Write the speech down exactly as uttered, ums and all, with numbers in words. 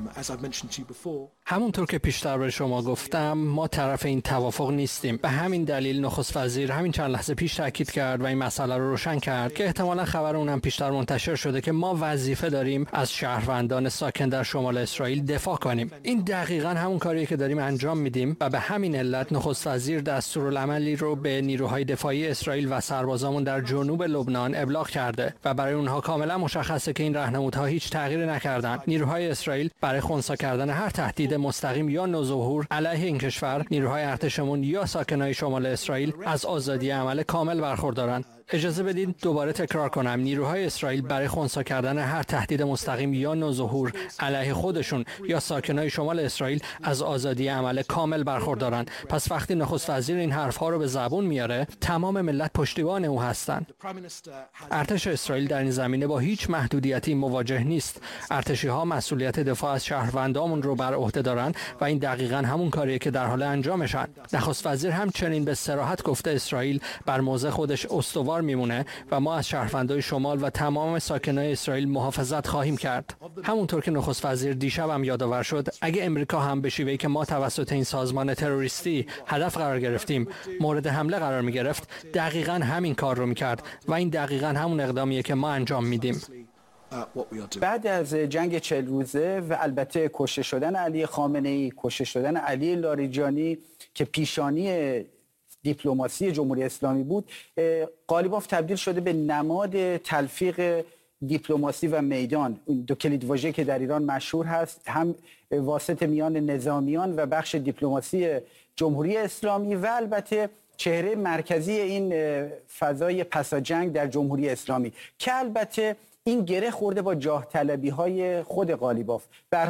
همونطور که پیشتر به شما گفتم ما طرف این توافق نیستیم. به همین دلیل نخست وزیر همین چند لحظه پیش تاکید کرد و این مسئله رو روشن کرد که احتمالاً خبر اونم پیشتر منتشر شده که ما وظیفه داریم از شهروندان ساکن در شمال اسرائیل دفاع کنیم. این دقیقاً همون کاریه که داریم انجام میدیم و به همین علت نخست وزیر دستورالعملی رو به نیروهای دفاعی اسرائیل و سربازامون در جنوب لبنان ابلاغ کرده و برای اونها کاملا مشخصه که این راهنمودها هیچ تغییری نکردن. نیروهای اسرائیل برای خنثی کردن هر تهدید مستقیم یا نوظهور علیه این کشور، نیروهای ارتشمون یا ساکنای شمال اسرائیل از آزادی عمل کامل برخوردارن. اجازه بدید دوباره تکرار کنم، نیروهای اسرائیل برای خنثی کردن هر تهدید مستقیم یا نوظهور علیه خودشون یا ساکنای شمال اسرائیل از آزادی عمل کامل برخوردارن. پس وقتی نخست وزیر این حرفها رو به زبون میاره، تمام ملت پشتیبان او هستن. ارتش اسرائیل در این زمینه با هیچ محدودیتی مواجه نیست. ارتشی ها مسئولیت دفاع از شهروندامون رو بر عهده دارن و این دقیقاً همون کاریه که در حال انجامشن. نخست وزیر همچنین به صراحت گفته اسرائیل بر موضع خودش استوار میمونه و ما از شهروندان شمال و تمام ساکنان اسرائیل محافظت خواهیم کرد. همونطور که نخست وزیر دیشب هم یادآور شد، اگه امریکا هم به شیوهی که ما توسط این سازمان تروریستی هدف قرار گرفتیم مورد حمله قرار می گرفت، دقیقاً همین کار رو میکرد و این دقیقاً همون اقدامیه که ما انجام میدیم. بعد از جنگ چهل روزه و البته کشته شدن علی خامنه‌ای، کشته شدن علی لاریجانی که پیشانی دیپلماسی جمهوری اسلامی بود، قالیباف تبدیل شده به نماد تلفیق دیپلماسی و میدان. دو کلیدواژه که در ایران مشهور هست، هم واسط میان نظامیان و بخش دیپلماسی جمهوری اسلامی و البته چهره مرکزی این فضای پسا جنگ در جمهوری اسلامی که البته این گره خورده با جاه طلبی های خود قالیباف.